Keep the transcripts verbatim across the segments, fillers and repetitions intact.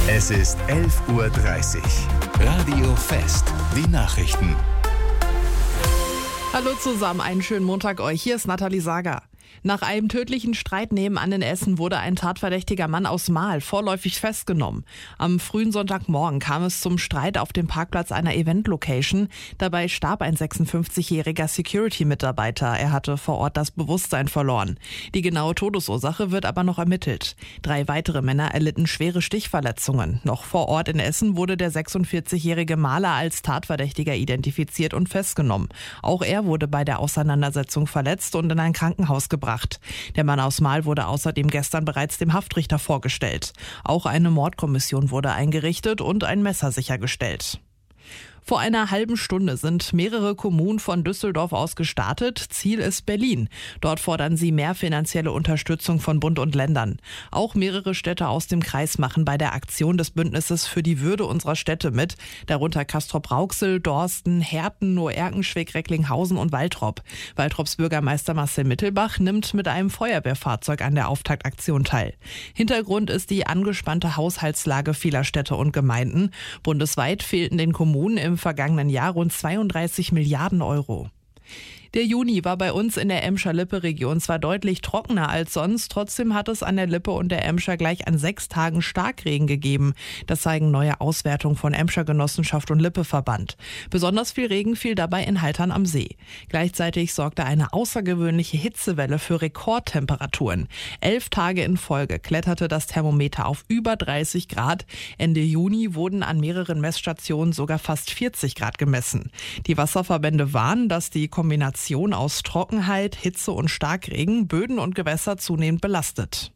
Es ist elf Uhr dreißig. Radio Fest. Die Nachrichten. Hallo zusammen, einen schönen Montag euch. Hier ist Nathalie Sager. Nach einem tödlichen Streit nebenan in Essen wurde ein tatverdächtiger Mann aus Marl vorläufig festgenommen. Am frühen Sonntagmorgen kam es zum Streit auf dem Parkplatz einer Event-Location. Dabei starb ein sechsundfünfzigjähriger Security-Mitarbeiter. Er hatte vor Ort das Bewusstsein verloren. Die genaue Todesursache wird aber noch ermittelt. Drei weitere Männer erlitten schwere Stichverletzungen. Noch vor Ort in Essen wurde der sechsundvierzigjährige Maler als Tatverdächtiger identifiziert und festgenommen. Auch er wurde bei der Auseinandersetzung verletzt und in ein Krankenhaus gebracht. Der Mann aus Marl wurde außerdem gestern bereits dem Haftrichter vorgestellt. Auch eine Mordkommission wurde eingerichtet und ein Messer sichergestellt. Vor einer halben Stunde sind mehrere Kommunen von Düsseldorf aus gestartet. Ziel ist Berlin. Dort fordern sie mehr finanzielle Unterstützung von Bund und Ländern. Auch mehrere Städte aus dem Kreis machen bei der Aktion des Bündnisses für die Würde unserer Städte mit. Darunter Castrop-Rauxel, Dorsten, Herten, Noerkenschwick, Recklinghausen und Waltrop. Waltrops Bürgermeister Marcel Mittelbach nimmt mit einem Feuerwehrfahrzeug an der Auftaktaktion teil. Hintergrund ist die angespannte Haushaltslage vieler Städte und Gemeinden. Bundesweit fehlten den Kommunen im vergangenen Jahr rund zweiunddreißig Milliarden Euro. Der Juni war bei uns in der Emscher-Lippe-Region zwar deutlich trockener als sonst, trotzdem hat es an der Lippe und der Emscher gleich an sechs Tagen Starkregen gegeben. Das zeigen neue Auswertungen von Emscher Genossenschaft und Lippe-Verband. Besonders viel Regen fiel dabei in Haltern am See. Gleichzeitig sorgte eine außergewöhnliche Hitzewelle für Rekordtemperaturen. Elf Tage in Folge kletterte das Thermometer auf über dreißig Grad. Ende Juni wurden an mehreren Messstationen sogar fast vierzig Grad gemessen. Die Wasserverbände warnen, dass die Kombination aus Trockenheit, Hitze und Starkregen Böden und Gewässer zunehmend belastet.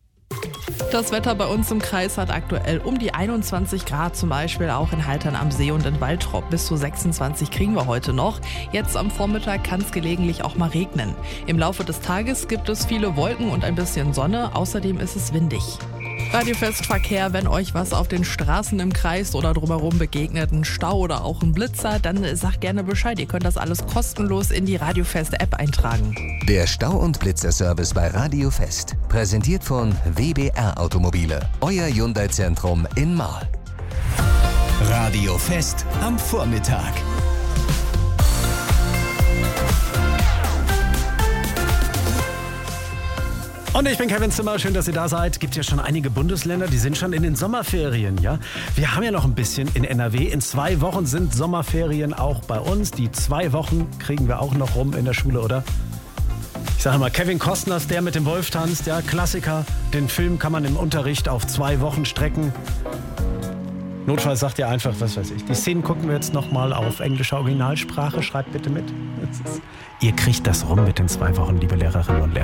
Das Wetter bei uns im Kreis hat aktuell um die einundzwanzig Grad, zum Beispiel auch in Haltern am See und in Waltrop. Bis zu sechsundzwanzig kriegen wir heute noch. Jetzt am Vormittag kann es gelegentlich auch mal regnen. Im Laufe des Tages gibt es viele Wolken und ein bisschen Sonne. Außerdem ist es windig. Radiofestverkehr, wenn euch was auf den Straßen im Kreis oder drumherum begegnet, ein Stau oder auch ein Blitzer, dann sagt gerne Bescheid. Ihr könnt das alles kostenlos in die Radiofest-App eintragen. Der Stau- und Blitzer-Service bei Radio Fest. Präsentiert von W B R Automobile. Euer Hyundai-Zentrum in Marl. Radio Fest am Vormittag. Und ich bin Kevin Zimmer, schön, dass ihr da seid. Gibt ja schon einige Bundesländer, die sind schon in den Sommerferien, ja. Wir haben ja noch ein bisschen in N R W. In zwei Wochen sind Sommerferien auch bei uns. Die zwei Wochen kriegen wir auch noch rum in der Schule, oder? Ich sage mal, Kevin Costners, der mit dem Wolf tanzt, ja, Klassiker. Den Film kann man im Unterricht auf zwei Wochen strecken. Notfalls sagt ihr einfach, was weiß ich. Die Szenen gucken wir jetzt nochmal auf englischer Originalsprache. Schreibt bitte mit. Ihr kriegt das rum mit den zwei Wochen, liebe Lehrerinnen und Lehrer.